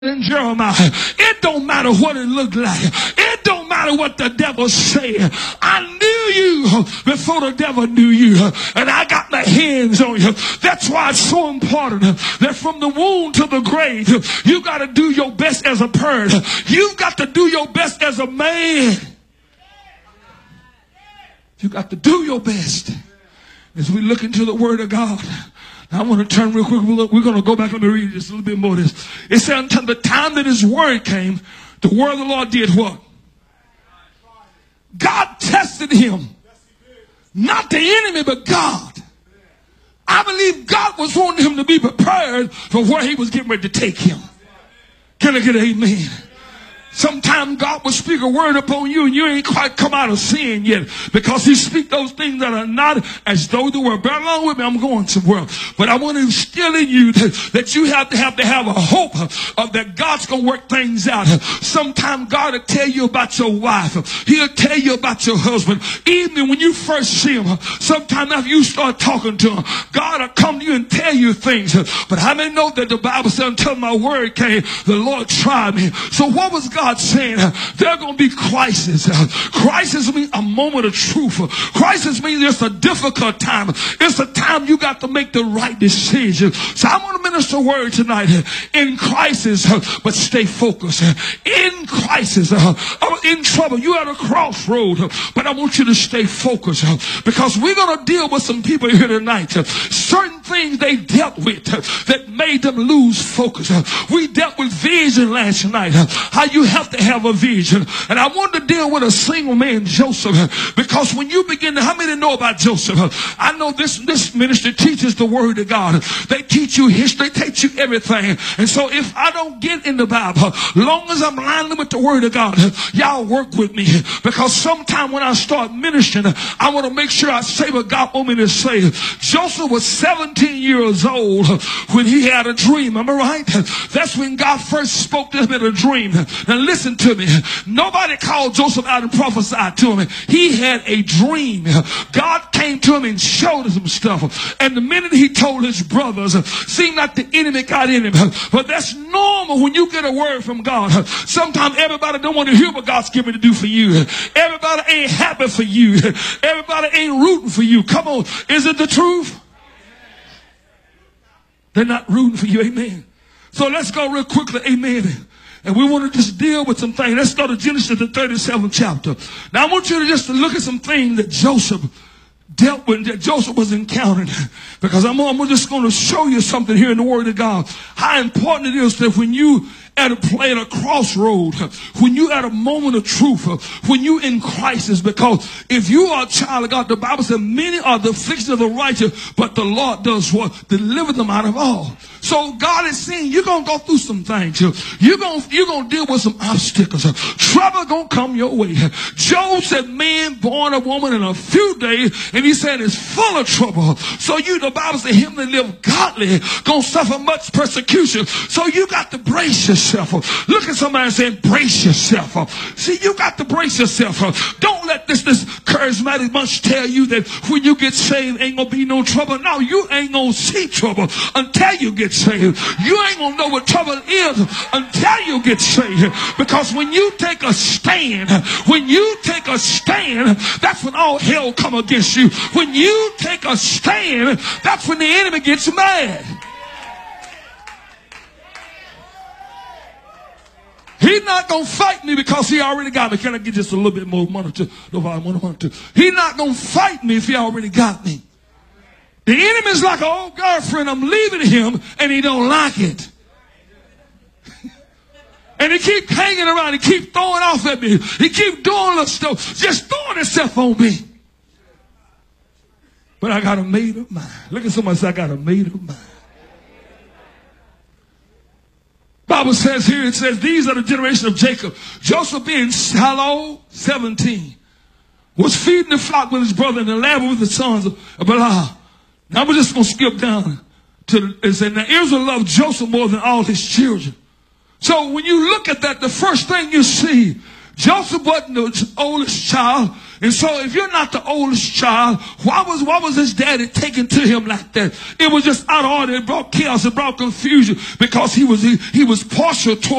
in Jeremiah, it don't matter what it looked like. It don't matter what the devil said. I knew you before the devil knew you, and I got my hands on you. That's why it's so important that from the womb to the grave, you got to do your best as a parent. You've got to do your best as a man. You got to do your best. As we look into the Word of God, I want to turn real quick. We're going to go back. Let me read just a little bit more of this. It said, until the time that his word came, the word of the Lord did what? God tested him. Not the enemy, but God. I believe God was wanting him to be prepared for where he was getting ready to take him. Can I get an amen? Sometimes God will speak a word upon you and you ain't quite come out of sin yet, because he speaks those things that are not as though they were. Bear along with me, I'm going somewhere. But I want to instill in you that you have to have a hope of that God's going to work things out. Sometimes God will tell you about your wife. He'll tell you about your husband. Even when you first see him, sometimes after you start talking to him, God will come to you and tell you things. But how many know that the Bible said until my word came, the Lord tried me? So what was God saying? There are going to be crises. Crisis means a moment of truth. Crisis means it's a difficult time. It's a time you got to make the right decision. So I want to minister a word tonight. In crisis, but stay focused. In crisis, in trouble, you at a crossroad, but I want you to stay focused, because we're going to deal with some people here tonight. Certain things they dealt with that made them lose focus. We dealt with vision last night. How you have to have a vision. And I wanted to deal with a single man, Joseph, because when you begin to, how many know about Joseph? I know this ministry teaches the word of God. They teach you history, they teach you everything. And so if I don't get in the Bible, long as I'm lining with the word of God, y'all work with me, because sometime when I start ministering, I want to make sure I say what God wants me to say. Joseph was 17 years old when he had a dream. Am I right? That's when God first spoke to him in a dream. Now listen to me. Nobody called Joseph out and prophesied to him. He had a dream. God came to him and showed him some stuff. And the minute he told his brothers, seemed like the enemy got in him. But that's normal when you get a word from God. Sometimes everybody don't want to hear what God's giving to do for you. Everybody ain't happy for you. Everybody ain't rooting for you. Come on. Is it the truth? They're not rooting for you. Amen. So let's go real quickly. Amen. And we want to just deal with some things. Let's go to Genesis, the 37th chapter. Now I want you to just look at some things that Joseph dealt with, that Joseph was encountering. Because I'm just going to show you something here in the Word of God. How important it is that when you at a crossroad, when you at a moment of truth, when you in crisis, because if you are a child of God, the Bible says many are the afflictions of the righteous, but the Lord does what? Deliver them out of all. So God is saying you're going to go through some things. You're going to deal with some obstacles. Trouble going to come your way. Job said, man born a woman in a few days, and he said it's full of trouble. So the Bible said him that live godly going to suffer much persecution. So you got to brace yourself. Look at somebody and say, brace yourself. See, you got to brace yourself. Don't let this charismatic bunch tell you that when you get saved ain't going to be no trouble. No, you ain't going to see trouble until you get saved. You ain't going to know what trouble is until you get saved. Because when you take a stand, that's when all hell come against you. When you take a stand, that's when the enemy gets mad. He's not going to fight me because he already got me. Can I get just a little bit more monitor? He's not going to fight me if he already got me. The enemy's like an old girlfriend. I'm leaving him and he don't like it. And he keep hanging around. He keep throwing off at me. He keep doing little stuff. Just throwing himself on me. But I got a made up mind. Look at somebody say, I got a made up mind. Bible says here, it says, these are the generation of Jacob. Joseph being how old? 17. Was feeding the flock with his brother and the lamb with the sons of Belial. Now we're just going to skip down to it said, now Israel loved Joseph more than all his children. So when you look at that, the first thing you see, Joseph wasn't the oldest child. And so if you're not the oldest child, why was his daddy taken to him like that? It was just out of order. It brought chaos. It brought confusion because he was partial toward